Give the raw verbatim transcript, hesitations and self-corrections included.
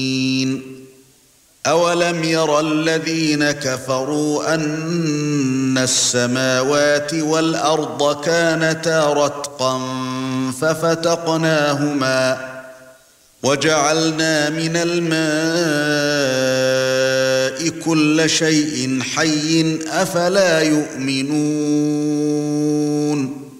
أَوَلَمْ يَرَ الَّذِينَ كَفَرُوا أَنَّ السَّمَاوَاتِ وَالْأَرْضَ كَانَتَا رَتْقًا فَفَتَقْنَاهُمَا وَجَعَلْنَا مِنَ الْمَاءِ كُلَّ شَيْءٍ حَيٍّ أَفَلَا يُؤْمِنُونَ